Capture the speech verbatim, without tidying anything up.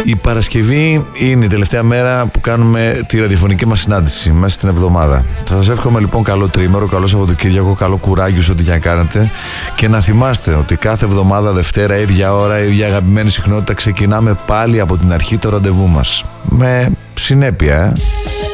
Η Παρασκευή είναι η τελευταία μέρα που κάνουμε τη ραδιοφωνική μας συνάντηση μέσα στην εβδομάδα. Θα σας εύχομαι λοιπόν καλό τρίμερο, καλό Σαββατοκύριακο, καλό κουράγιο σε ό,τι και να κάνετε. Και να θυμάστε ότι κάθε εβδομάδα Δευτέρα, ίδια ώρα, ίδια αγαπημένη συχνότητα, ξεκινάμε πάλι από την αρχή το ραντεβού μας. Με συνέπεια, ε.